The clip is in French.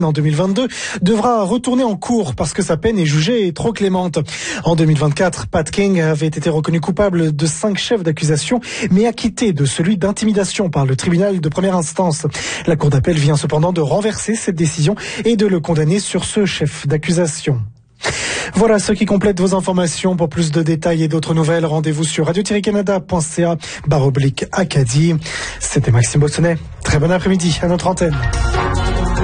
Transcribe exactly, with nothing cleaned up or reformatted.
en deux mille vingt-deux, devra retourner en cours parce que sa peine est jugée trop clémente. En deux mille vingt-quatre, Pat King avait été reconnu coupable de cinq chefs d'accusation, mais acquitté de celui d'intimidation par le tribunal de première instance. La Cour d'appel vient cependant de renverser cette décision et de le condamner sur ce chef d'accusation. Voilà ce qui complète vos informations. Pour plus de détails et d'autres nouvelles, rendez-vous sur radio tiret canada point c a barre oblique Acadie. C'était Maxime Bossonnet. Très bon après-midi à notre antenne.